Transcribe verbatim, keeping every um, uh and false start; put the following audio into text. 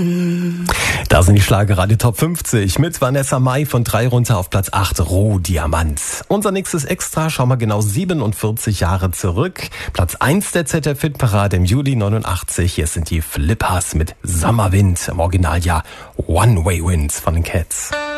Da sind die Schlagerradio Top fünfzig mit Vanessa Mai von drei runter auf Platz acht, Rohdiamant. Unser nächstes Extra, schauen wir genau siebenundvierzig Jahre zurück. Platz eins der Z D F-Hitparade im Juli neunundachtzig. Hier sind die Flippers mit Sommerwind, im Originaljahr One Way Winds von den Cats.